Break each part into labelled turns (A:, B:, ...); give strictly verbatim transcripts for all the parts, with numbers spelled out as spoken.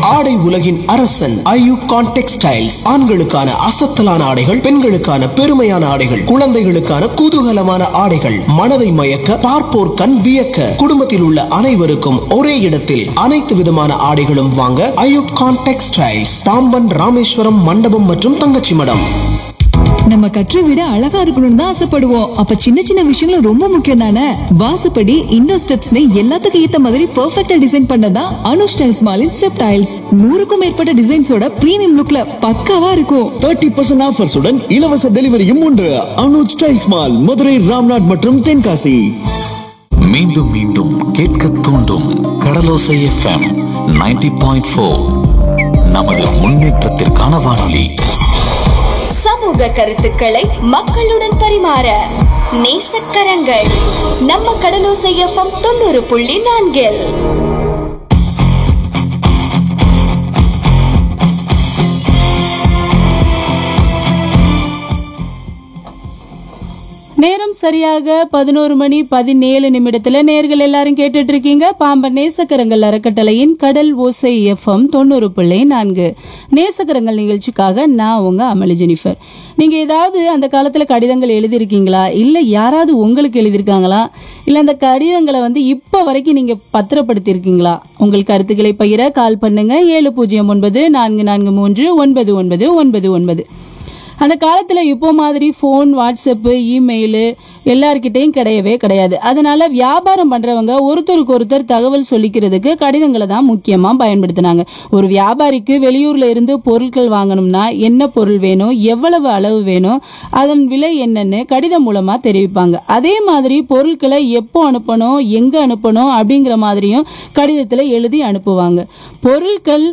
A: ஆடை உலகின் அரசன் ஐயூப் கான் டெக்ஸ்டைல்ஸ். ஆண்களுக்கான அசத்தலான ஆடைகள், பெண்களுக்கான பெருமையான ஆடைகள், குழந்தைகளுக்கான குதூகலமான ஆடைகள், மனதை மயக்க பார்ப்போர் கண் வியக்க, குடும்பத்தில் உள்ள அனைவருக்கும் ஒரே இடத்தில் அனைத்து விதமான ஆடைகளும் வாங்க ஐயூப் கான் டெக்ஸ்டைல்ஸ், பாம்பன் ராமேஸ்வரம் மண்டபம் மற்றும் தங்கச்சி மடம்.
B: நம்ம கற்ற விட அழகா இருக்கணும்னு தான் ஆசைப்படுவோம். அப்ப சின்ன சின்ன விஷயங்களும் ரொம்ப முக்கியம் தானே. வாசப்படி, இண்டோ ஸ்டெப்ஸ்னு எல்லாத்துக்கும் ஏத்த மாதிரி பெர்ஃபெக்ட்டா டிசைன் பண்ணதான் அனு ஸ்டைல்ஸ் மாலின் ஸ்டெப் டைல்ஸ். நூறுக்கும் மேற்பட்ட டிசைன்ஸோட பிரீமியம் லுக்ல பக்காவா இருக்கும்.
C: தேர்ட்டி பர்சன்ட் ஆஃபர்ஸுடன் இலவச டெலிவரியும் உண்டு. அனு ஸ்டைல்ஸ் மால், மதுரை, ராம்நாட் மற்றும் தென்காசி.
D: மீண்டும் மீண்டும் கேட்க தூண்டும் கடலோசை எஃப்எம் நைன்டி பாயிண்ட் ஃபோர். நமது முன்னேற்றத்திற்கான வானொலி.
E: சமூக கருத்துக்களை மக்களுடன் பரிமாற நேசக்கரங்கள் நம்ம கடலோசை எஃப்எம் தொண்ணூறு புள்ளி நான்கில்.
F: நேரம் சரியாக பதினோரு மணி பதினேழு நிமிடத்துல நேர்கள் எல்லாரும் கேட்டுட்டு இருக்கீங்க பாம்பன் நேசக்கரங்கள் அறக்கட்டளையின் கடல் ஓசை எஃப்எம் தொண்ணூறு புள்ளி நான்கு. நேசக்கரங்கள் நிகழ்ச்சிக்காக நான் உங்க அமளி ஜெனிஃபர். நீங்க ஏதாவது அந்த காலத்துல கடிதங்கள் எழுதியிருக்கீங்களா, இல்ல யாராவது உங்களுக்கு எழுதியிருக்காங்களா, இல்ல அந்த கடிதங்களை வந்து இப்ப வரைக்கும் நீங்க பத்திரப்படுத்தி இருக்கீங்களா? உங்கள் கருத்துக்களை பகிர கால் பண்ணுங்க ஏழு பூஜ்ஜியம் ஒன்பது நான்கு நான்கு மூன்று ஒன்பது ஒன்பது ஒன்பது ஒன்பது. அந்த காலத்துல இப்போ மாதிரி போன், வாட்ஸ்அப்பு, இமெயிலு எல்லார்கிட்டையும் கிடையவே கிடையாது. அதனால வியாபாரம் பண்றவங்க ஒருத்தருக்கு ஒருத்தர் தகவல் சொல்லிக்கிறதுக்கு கடிதங்களை தான் முக்கியமா பயன்படுத்தினாங்க. ஒரு வியாபாரிக்கு வெளியூர்ல இருந்து பொருட்கள் வாங்கணும்னா என்ன பொருள் வேணும், எவ்வளவு அளவு வேணும், அதன் விலை என்னன்னு கடிதம் மூலமா தெரிவிப்பாங்க. அதே மாதிரி பொருட்களை எப்போ அனுப்பணும், எங்க அனுப்பணும் அப்படிங்கிற மாதிரியும் கடிதத்துல எழுதி அனுப்புவாங்க. பொருட்கள்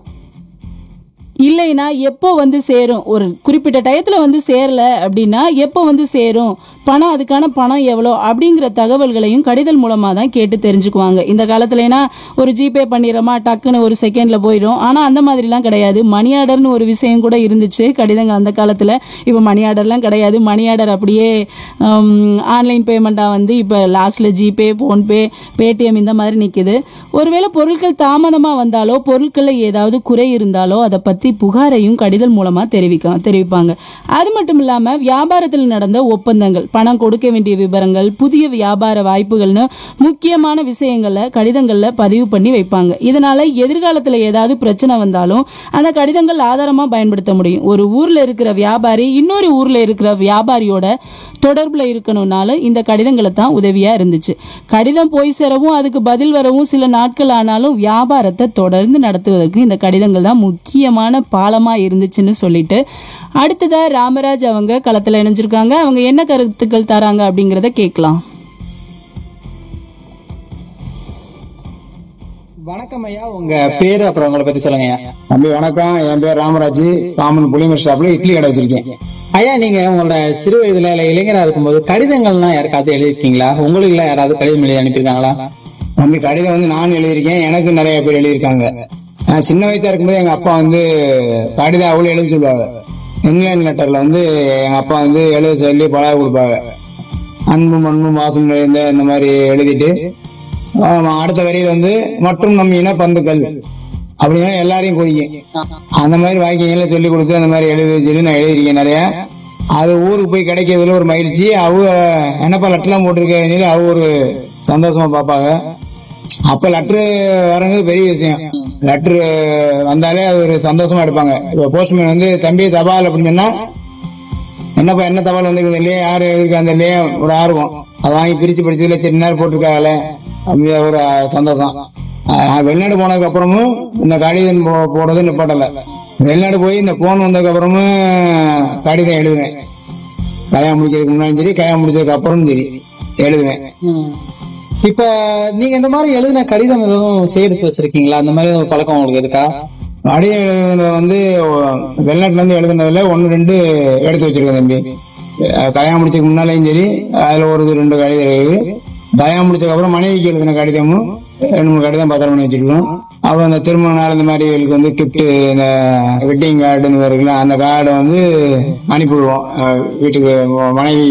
F: இல்லைன்னா எப்போ வந்து சேரும், ஒரு குறிப்பிட்ட டயத்துல வந்து சேரல அப்படின்னா எப்போ வந்து சேரும், பணம் அதுக்கான பணம் எவ்வளோ அப்படிங்கிற தகவல்களையும் கடிதம் மூலமா தான் கேட்டு தெரிஞ்சுக்குவாங்க. இந்த காலத்துலனா ஒரு ஜிபே பண்ணிடுறோமா, டக்குன்னு ஒரு செகண்ட்ல போயிடும். ஆனா அந்த மாதிரிலாம் கிடையாது. மணி ஆர்டர்னு ஒரு விஷயம் கூட இருந்துச்சு கடிதங்கள் அந்த காலத்துல. இப்போ மணி ஆர்டர்லாம் கிடையாது. மணி ஆர்டர் அப்படியே ஆன்லைன் பேமெண்டா வந்து இப்போ லாஸ்ட்ல ஜிபே, போன்பே, பேடிஎம் இந்த மாதிரி நிக்குது. ஒருவேளை பொருட்கள் தாமதமா வந்தாலோ, பொருட்கள்ல ஏதாவது குறை இருந்தாலோ அதை பத்தி புகாரையும் கடிதம் மூலமா தெரிவிக்க தெரிவிப்பாங்க. அது மட்டும் இல்லாம வியாபாரத்தில் நடந்த ஒப்பந்தங்கள், பணம் கொடுக்க வேண்டிய விவரங்கள், புதிய வியாபார வாய்ப்புகள்னு முக்கியமான விஷயங்களை கடிதங்கள்ல பதிவு பண்ணி வைப்பாங்க. இதனால எதிர்காலத்துல ஏதாவது பிரச்சனை வந்தாலும் அந்த கடிதங்கள் ஆதாரமா பயன்படுத்த முடியும். ஒரு ஊர்ல இருக்கிற வியாபாரி இன்னொரு ஊர்ல இருக்கிற வியாபாரியோட தொடர்புல இருக்கணும்னாலும் இந்த கடிதங்களை தான் உதவியா இருந்துச்சு. கடிதம் போய் சேரவும் அதுக்கு பதில் வரவும் சில நாட்கள் ஆனாலும் வியாபாரத்தை தொடர்ந்து நடத்துவதற்கு இந்த கடிதங்கள் தான் முக்கியமான பாலமா இருந்துச்சுன்னு சொல்லிட்டு அடுத்ததா ராமராஜ் அவங்க களத்துல இணைஞ்சிருக்காங்க. அவங்க என்ன கருத்துக்கள் தராங்க அப்படிங்கறத கேட்கலாம்.
G: வணக்கம் ஐயா, உங்க பேரு அப்புறம் உங்களை பத்தி சொல்லுங்க ஐயா.
H: தம்பி வணக்கம், என் பேர் ராமராஜ். பாம்பன் புலிமர் ஸ்டாப்ல இட்லி கடை வச்சிருக்கேன்.
G: ஐயா, நீங்க உங்களோட சிறு வயதுல இல்ல இளைஞரா இருக்கும்போது கடிதங்கள்லாம் யாருக்காவது எழுதிருக்கீங்களா? உங்களுக்கு எல்லாம் யாராவது கடிதம் எழுதி அனுப்பியிருக்காங்களா?
H: தம்பி கடிதம் வந்து நான் எழுதியிருக்கேன், எனக்கு நிறைய பேர் எழுதியிருக்காங்க. நான் சின்ன வயசா இருக்கும்போது எங்க அப்பா வந்து கடிதம் அவ்வளவு எழுதி சொல்லுவாங்க. இங்கிலாந்து லெட்டர்ல வந்து எங்க அப்பா வந்து எழுத சொல்லி பழக கொடுப்பாங்க. அன்பும் அன்பும் வாசம் நிறைந்த இந்த மாதிரி எழுதிட்டு அடுத்த வரியில வந்து மற்றும் நம் இன பந்துக்கள் அப்படின்னா எல்லாரையும் குறிக்கும். அந்த மாதிரி வாக்கியங்களை சொல்லி கொடுத்து அந்த மாதிரி எழுதி சொல்லி நான் எழுதிருக்கேன் நிறைய. அது ஊருக்கு போய் கிடைக்கிறதுல ஒரு மகிழ்ச்சி. அவங்க என்னப்பா லெட்டர்லாம் போட்டிருக்க அவ ஒரு சந்தோஷமா பார்ப்பாங்க. அப்ப லெட்டரு வரது பெரிய விஷயம். லெட்டரு வந்தாலே அது ஒரு சந்தோஷமா எடுப்பாங்க. இப்ப போஸ்ட்மேன் வந்து தம்பி தபால் அப்படின்னு சொன்னா என்னப்பா என்ன தபால் வந்துருக்குது இல்லையா, யாரு இருக்கு அந்த இல்லையா ஒரு ஆர்வம். அதை வாங்கி பிரிச்சு படிச்சதுல சரி நேரம் போட்டிருக்காங்களே அப்படி ஒரு சந்தோஷம். வெளிநாடு போனதுக்கு அப்புறமும் இந்த கடிதம் போடுறது நிப்பாட்டல. வெளிநாடு போய் இந்த போன் வந்ததுக்கு அப்புறமும் கடிதம் எழுதுவேன். கல்யாணம் முடிக்கிறதுக்கு முன்னாடி சரி, கல்யாணம் முடிச்சதுக்கு அப்புறமும் சரி எழுதுவேன்.
G: இப்ப நீங்க இந்த மாதிரி எழுதின கடிதம் எதுவும் சேகரிச்சு வச்சிருக்கீங்களா? அந்த மாதிரி ஒரு பழக்கம் உங்களுக்கு இருக்கா?
H: கடிதம் எழுதுனது வந்து வெளிநாட்டுல இருந்து எழுதுனதுல ஒன்னு ரெண்டு எடுத்து வச்சிருக்கேன் தம்பி. கல்யாணம் முடிச்சதுக்கு முன்னாலேயும் சரி, அதுல ஒரு ரெண்டு கடிதம் இருக்கு. கல்யாணம் முடிச்சதுக்கு அப்புறம் மனைவிக்கு எழுதின கடிதமும் ரெண்டு மூணு கடிதம் பத்திரம் பண்ணி வச்சிருக்கோம். அப்புறம் இந்த திருமண நாள் இந்த மாதிரி வந்து கிஃப்ட், இந்த வெட்டிங் கார்டுன்னு இருக்குல்ல, அந்த கார்டை வந்து அனுப்பிவிடுவோம் வீட்டுக்கு. மனைவி